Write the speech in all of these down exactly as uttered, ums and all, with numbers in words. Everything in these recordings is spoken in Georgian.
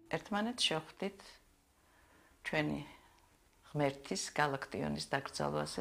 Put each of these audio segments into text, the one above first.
ერთმანეთს შევხვდით ჩვენი ღმერთის გალაქტიონის დაკრძალვაზე.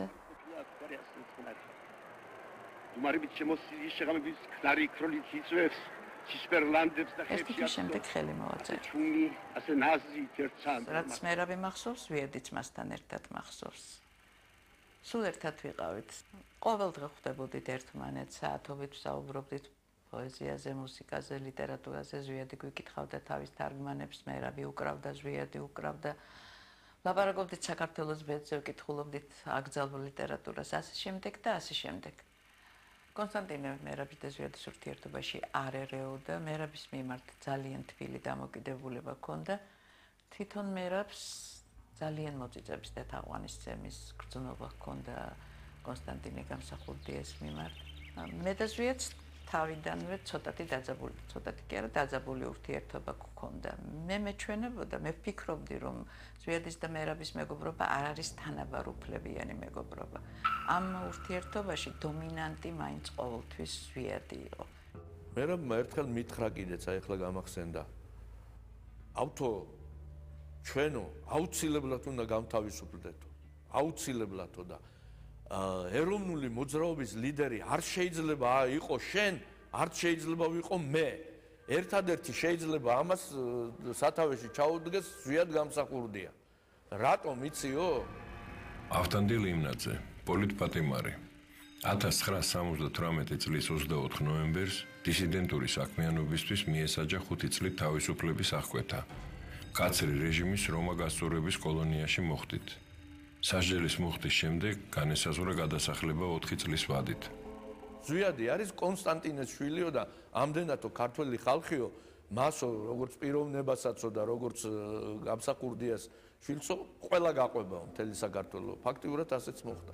უმარებით შემოსილი შეღამების გზარი ქროლით იწვევს ცისფერლანდებს და ხეებში შემდეგ ხელი მოვაწერე. ჩუმი ასე ნაზი ერთად რაც მერაბი მახსოვს, ვიედით მასთან ერთად მახსოვს. სულ ერთად ვიყავით. ყოველდღე ხვდებოდით ერთმანეთს, საათობით ვსაუბრობდით პოეზიაზე, მუსიკაზე, ლიტერატურაზე. ზვიადი გვიკითხავდა თავის თარგმანებს, მერაბი უკრავდა, ზვიადი უკრავდა. ლაპარაკობდით საქართველოს ბედზე, ვკითხულობდით აკრძალულ ლიტერატურას, ასე შემდეგ და ასე შემდეგ. კონსტანტინე მერაბის და ზვიადის ურთიერთობაში არ ერეოდა, მერაბის მიმართ ძალიან თბილი დამოკიდებულება ჰქონდა. თვითონ მერაბს ძალიან მოწიწების და თაყვანისცემის გრძნობა ჰქონდა კონსტანტინე გამსახურდიას მიმართ. მე და ზვიადს თავიდანვე ცოტათი დაძაბული, ცოტათი კი არა, დაძაბული ურთიერთობა გქონდა. მე მეჩვენებოდა, მე ვფიქრობდი, რომ ზვიადის და მერაბის მეგობრობა არ არის თანაბარუფლებიანი მეგობრობა. ამ ურთიერთობაში დომინანტი მაინც ყოველთვის ზვიადი იყო. მერაბმა ერთხელ მითხრა კიდეც, აი ახლა გამახსენდა. ავთო ჩვენო აუცილებლად უნდა გამთავისუფლდეთო. აუცილებლადო და ეროვნული მოძრაობის ლიდერი არ შეიძლება იყო შენ, არ შეიძლება ვიყო მე. ერთადერთი შეიძლება ამას სათავეში ჩაუდგეს ზვიად გამსახურდია. რატომ იციო? ავთანდილ იმნაძე, პოლიტპატიმარი. ათას ცხრაასი სამოცდათვრამეტი წლის ოცდაოთხ ნოემბერს დისიდენტური საქმიანობისთვის მიესაჯა ხუთი წლით თავისუფლების აღკვეთა. კაცრი რეჟიმის რომა გასწორების კოლონიაში მოხდით. სასჯელის მუხტის შემდეგ განესაზღვრა გადასახლება ოთხი წლის ვადით. ზვიადი არის კონსტანტინეს შვილიო და ამდენათო ქართველი ხალხიო, მასო როგორც პიროვნებასაცო და როგორც გამსახურდიას შვილსო ყველა გაყვებაო მთელი საქართველო. ფაქტიურად ასეც მოხდა.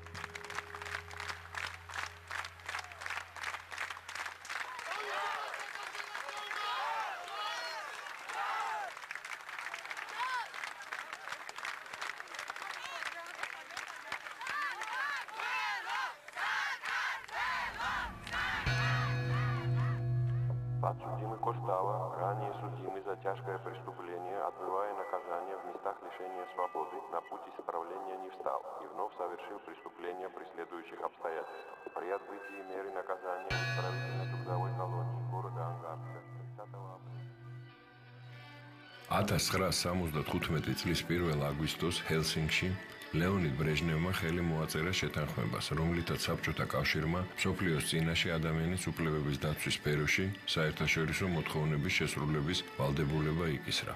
Подсудимый Костава, ранее судимый за тяжкое преступление, отбывая наказание в местах лишения свободы, на путь исправления не встал и вновь совершил преступление при следующих обстоятельствах. При отбытии меры наказания в исправительно-трудовой колонии города Ангарска тридцатого апреля. ათას ცხრაასი სამოცდათხუთმეტი წლის პირველ აგვისტოს ჰელსინკში ლეონიდ ბრეჟნევმა ხელი მოაწერა შეთანხმებას, რომლითაც საბჭოთა კავშირმა მსოფლიოს წინაშე ადამიანის უფლებების დაცვის სფეროში საერთაშორისო მოთხოვნების შესრულების ვალდებულება იკისრა.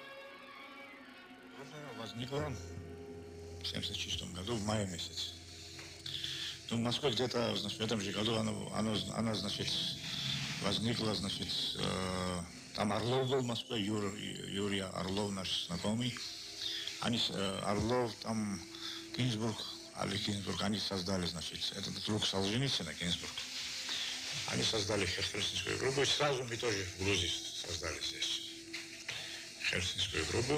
Возникло в семьдесят шестом году, в мае месяце. Ну, в Москве где-то, значит, в этом же году она, она, она значит, возникла, значит, э, там Орлов был в Москве, Юр, Юрий Орлов, наш знакомый. Они, э, Орлов, там, Гинзбург, Али Гинзбург, они создали, значит, этот друг Солженицына, Гинзбург. Они создали херсонскую группу, и сразу мы тоже в Грузии создали здесь херсонскую группу.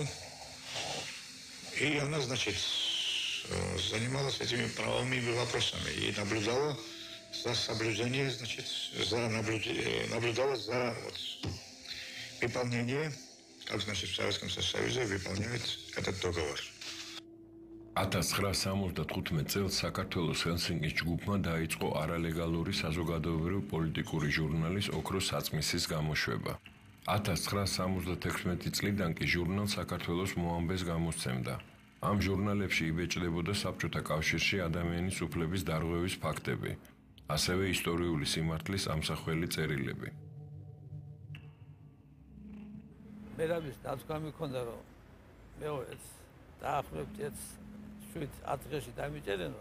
И она, значит, занималась этими правовыми вопросами и наблюдала за соблюдением, значит, за наблюдение, наблюдала за вот, выполнением, как, значит, в Советском Союзе выполняет этот договор. ათას ცხრაასი სამოცდათხუთმეტ წელს საქართველოს ჰელსინკის ჯგუფმა დაიწყო არალეგალური საზოგადოებრივ-პოლიტიკური ჟურნალის ოქროს საწმისის გამოშვება. ათას ცხრაასი სამოცდათექვსმეტი წლიდან კი ჟურნალ საქართველოს მოამბეს გამოსცემდა. ამ ჟურნალებში იბეჭდებოდა საბჭოთა კავშირში ადამიანის უფლების დარღვევის ფაქტები, ასევე ისტორიული სიმართლის ამსახველი წერილები. მერაბის დაცვა მქონდა, რომ მეორეც დაახლოებით შვიდ ათ დღეში დამიჭერენო.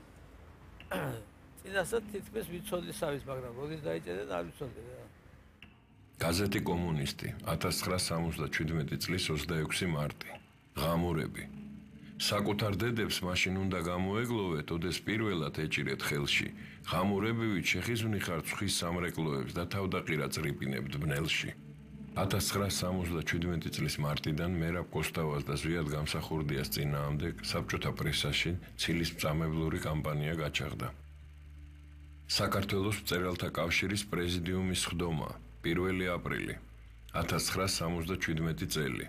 წინასწარ თითქმის ვიცოდი სავის, მაგრამ როდის დაიჭერენ არ ვიცოდი რა. გაზეთი კომუნისტი, ათას ცხრაასი სამოცდაჩვიდმეტი წლის ოცდაექვსი მარტი. ღამურები. საკუთარ დედებს მაშინ უნდა გამოეგლოვეთ, ოდეს პირველად ეჭირეთ ხელში. ღამურებივით შეხიზვნიხართ ცხვის სამრეკლოებს და თავდაყირა წრიპინებთ ბნელში. ათას ცხრაასი სამოცდაჩვიდმეტი წლის მარტიდან მერაბ კოსტავას და ზვიად გამსახურდიას წინააღმდეგ საბჭოთა პრესაში ცილის მწამებლური კამპანია გაჩაღდა. საქართველოს მწერალთა კავშირის პრეზიდიუმის სხდომა, პირველი აპრილი, ათას ცხრაასი სამოცდაჩვიდმეტი წელი.